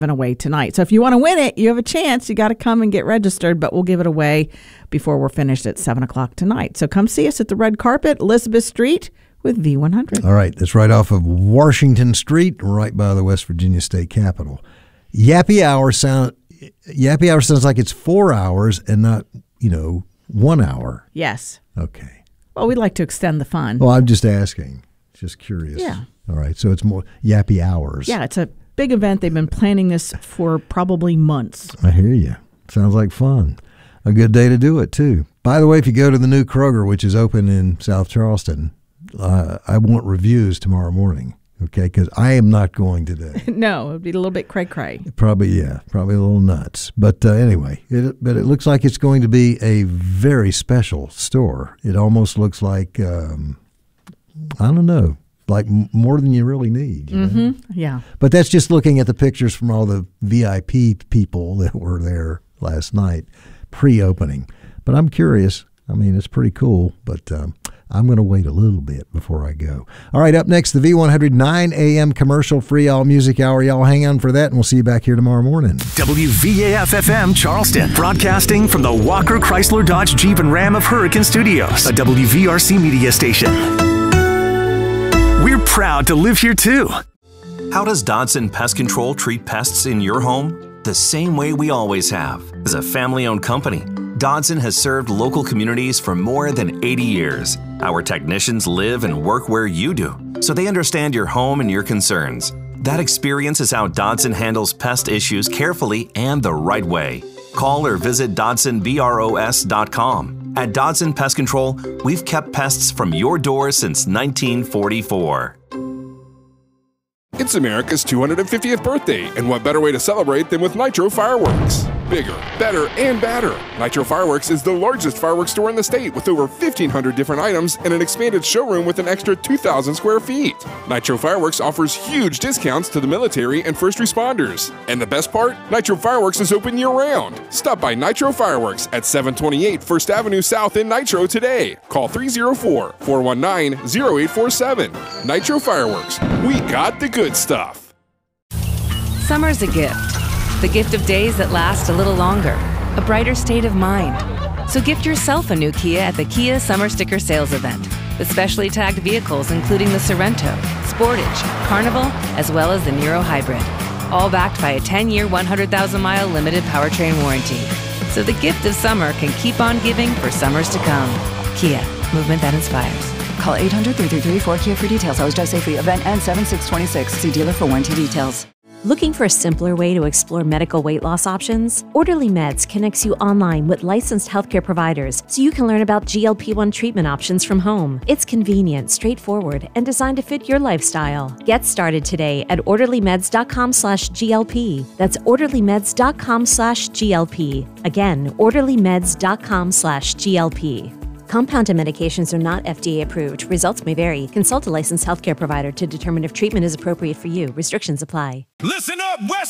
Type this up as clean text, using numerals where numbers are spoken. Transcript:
away tonight. So if you want to win it, you have a chance. You got to come and get registered, but we'll give it away before we're finished at 7 o'clock tonight. So come see us at the red carpet, Elizabeth Street with V100. All right. That's right off of Washington Street, right by the West Virginia State Capitol. Yappy hour sounds like it's 4 hours and not, 1 hour. Yes. Okay. Well, we'd like to extend the fun. Well, I'm just asking. Just curious. Yeah. All right. So it's more yappy hours. Yeah, it's a big event. They've been planning this for probably months. I hear you. Sounds like fun. A good day to do it, too. By the way, if you go to the new Kroger, which is open in South Charleston, I want reviews tomorrow morning, okay? Because I am not going today. No, it would be a little bit cray-cray. Probably a little nuts. But anyway, it looks like it's going to be a very special store. It almost looks like, I don't know, like more than you really need. You know? Yeah. But that's just looking at the pictures from all the VIP people that were there last night, pre-opening. But I'm curious. I mean, it's pretty cool, but I'm going to wait a little bit before I go. All right, up next, the V100 9 a.m. commercial-free all-music hour. Y'all hang on for that, and we'll see you back here tomorrow morning. WVAF-FM Charleston, broadcasting from the Walker Chrysler Dodge Jeep and Ram of Hurricane Studios, a WVRC media station. We're proud to live here, too. How does Dodson Pest Control treat pests in your home? The same way we always have. As a family-owned company, Dodson has served local communities for more than 80 years. Our technicians live and work where you do, so they understand your home and your concerns. That experience is how Dodson handles pest issues carefully and the right way. Call or visit DodsonBROS.com. At Dodson Pest Control, we've kept pests from your door since 1944. It's America's 250th birthday, and what better way to celebrate than with Nitro Fireworks? Bigger, better, and badder. Nitro Fireworks is the largest fireworks store in the state with over 1,500 different items and an expanded showroom with an extra 2,000 square feet. Nitro Fireworks offers huge discounts to the military and first responders. And the best part? Nitro Fireworks is open year-round. Stop by Nitro Fireworks at 728 First Avenue South in Nitro today. Call 304-419-0847. Nitro Fireworks. We got the good stuff. Summer's a gift. The gift of days that last a little longer. A brighter state of mind. So gift yourself a new Kia at the Kia Summer Sticker Sales Event. With specially tagged vehicles including the Sorrento, Sportage, Carnival, as well as the Niro Hybrid. All backed by a 10-year, 100,000-mile limited powertrain warranty. So the gift of summer can keep on giving for summers to come. Kia, movement that inspires. Call 800-333-4KIA for details. Always drive safely. Event ends 7/6/26. See dealer for warranty details. Looking for a simpler way to explore medical weight loss options? Orderly Meds connects you online with licensed healthcare providers so you can learn about GLP-1 treatment options from home. It's convenient, straightforward, and designed to fit your lifestyle. Get started today at orderlymeds.com/GLP. That's orderlymeds.com/GLP. Again, orderlymeds.com/GLP. Compounded medications are not FDA approved. Results may vary. Consult a licensed healthcare provider to determine if treatment is appropriate for you. Restrictions apply. Listen up, West